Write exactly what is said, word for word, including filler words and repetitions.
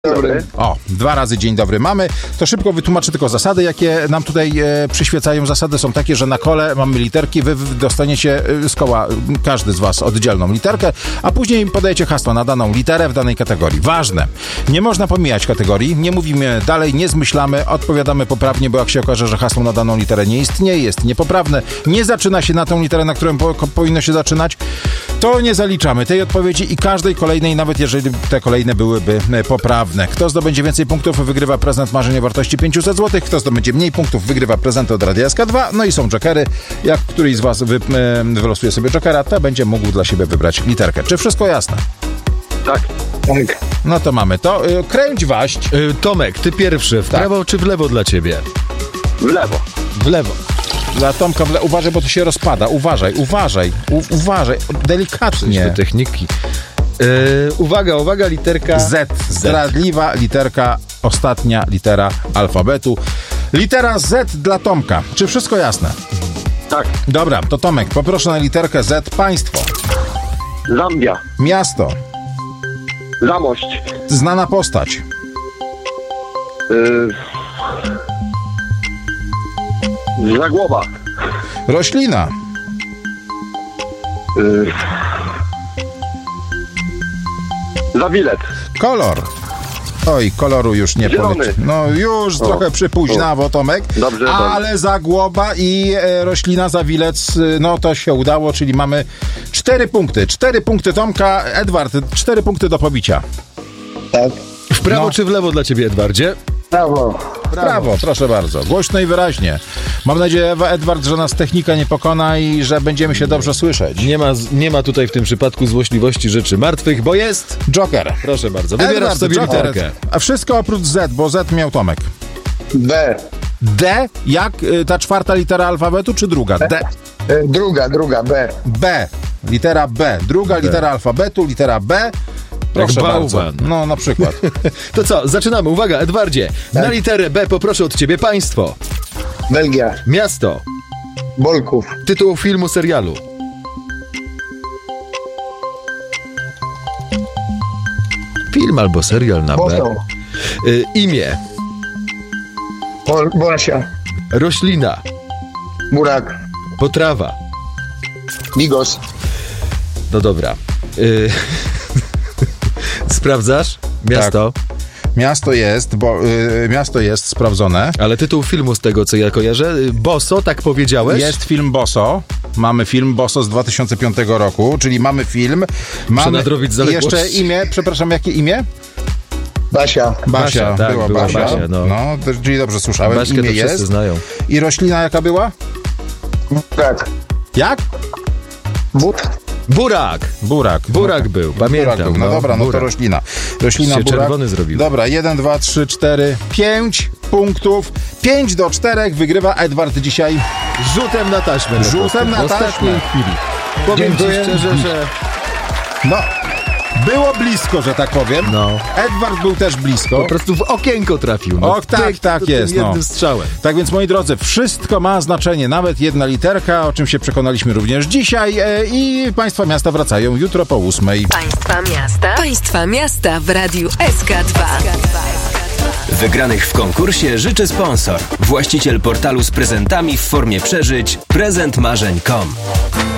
Dobry. O, dwa razy dzień dobry mamy. To szybko wytłumaczę tylko zasady, jakie nam tutaj e, przyświecają. Zasady są takie, że na kole mamy literki, wy dostaniecie z koła, każdy z was, oddzielną literkę, a później podajecie hasło na daną literę w danej kategorii. Ważne, nie można pomijać kategorii, nie mówimy dalej, nie zmyślamy, odpowiadamy poprawnie, bo jak się okaże, że hasło na daną literę nie istnieje, jest niepoprawne, nie zaczyna się na tą literę, na którą po, powinno się zaczynać, to nie zaliczamy tej odpowiedzi i każdej kolejnej, nawet jeżeli te kolejne byłyby poprawne. Kto zdobędzie więcej punktów, wygrywa prezent marzeń o wartości pięćset złotych. Kto zdobędzie mniej punktów, wygrywa prezent od Radia S K dwa. No i są jokery. Jak któryś z was wy, e, wylosuje sobie jokera, to będzie mógł dla siebie wybrać literkę. Czy wszystko jasne? Tak. Tak. No to mamy to. E, kręć waść. E, Tomek, ty pierwszy. W tak. prawo czy w lewo dla ciebie? W lewo. W lewo. Dla Tomka w le... Uważaj, bo to się rozpada. Uważaj, uważaj. U, uważaj. Delikatnie. Coś do techniki. Yy, uwaga, uwaga, literka Z. Zdradliwa literka, ostatnia litera alfabetu. Litera Z dla Tomka. Czy wszystko jasne? Tak. Dobra, to Tomek, poproszę na literkę Z. Państwo. Zambia. Miasto. Zamość. Znana postać. Yy... Zagłoba. Roślina. Yy... Zawilec. Kolor. Oj, koloru już nie policzy. No już o, trochę przypóźnawo, Tomek. Dobrze, ale dobrze. Zagłoba i e, roślina, zawilec, no to się udało, czyli mamy cztery punkty. Cztery punkty Tomka. Edward, cztery punkty do pobicia. Tak. W prawo no. czy w lewo dla ciebie, Edwardzie? Brawo. Brawo, proszę bardzo. Głośno i wyraźnie. Mam nadzieję, Edward, że nas technika nie pokona i że będziemy się dobrze słyszeć. Nie ma, nie ma tutaj w tym przypadku złośliwości rzeczy martwych, bo jest... Joker. Proszę bardzo, wybierasz Edward, sobie Joker. literkę. A wszystko oprócz Z, bo Z miał Tomek. B. D, jak y, ta czwarta litera alfabetu, czy druga? D. E, druga, druga, B. B. Litera B. Druga B. litera alfabetu, litera B. Proszę Jak bardzo. bałwan. No, na przykład. To co, zaczynamy. Uwaga, Edwardzie. Tak. Na literę B poproszę od ciebie państwo. Belgia. Miasto. Bolków. Tytuł filmu, serialu. Film albo serial na B. Boso. Y, imię. Bol, Borasia. Roślina. Burak. Potrawa. Bigos. No dobra. Y, Sprawdzasz? Miasto. Tak. Miasto jest, bo y, miasto jest sprawdzone. Ale tytuł filmu z tego, co ja kojarzę. y, Boso, tak powiedziałeś? Jest film Boso. Mamy film Boso z dwa tysiące piątego roku, czyli mamy film. Mamy nadrobić zaległości. jeszcze imię, przepraszam, jakie imię? Basia. Basia, Basia, tak, była, była Basia. Basia, no. no, to, czyli dobrze słyszałem. Baśkę imię to wszyscy jest. znają. I roślina jaka była? Burak. Jak? But. Burak! Burak. Burak był, pamiętam. Burak był. No, no, dobra, no burak. to roślina. Roślina Się burak. czerwony zrobił. Dobra, jeden, dwa, trzy, cztery, pięć punktów. Pięć do czterech wygrywa Edward dzisiaj. Rzutem na taśmę. Rzutem na w ostatniej taśmę. chwili. Powiem ci Dziękuję. szczerze, że... No, było blisko, że tak powiem. No. Edward był też blisko. Po prostu w okienko trafił. No. Och, tak, Tyk, tak to tym jest, jednym no. strzałem. Tak więc, moi drodzy, wszystko ma znaczenie, nawet jedna literka, o czym się przekonaliśmy również dzisiaj e, i Państwa miasta wracają jutro po ósmej. Państwa miasta. Państwa miasta w Radiu S K dwa. Wygranych w konkursie życzy sponsor. Właściciel portalu z prezentami w formie przeżyć prezent marzeń kropka com.